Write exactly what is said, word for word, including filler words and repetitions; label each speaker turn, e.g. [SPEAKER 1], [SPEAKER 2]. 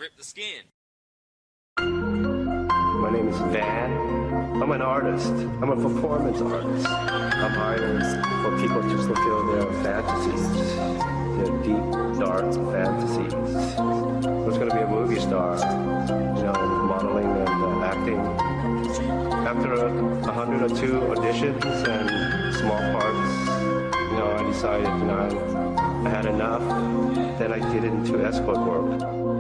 [SPEAKER 1] rip the skin.
[SPEAKER 2] My name is Van. I'm an artist. I'm a performance artist. I'm hired for people to fulfill their fantasies, their deep, dark fantasies. I was going to be a movie star, you know, modeling and uh, acting. After a, a hundred or two auditions and small parts, you know, I decided, you know, I, I had enough. Then I get into escort work.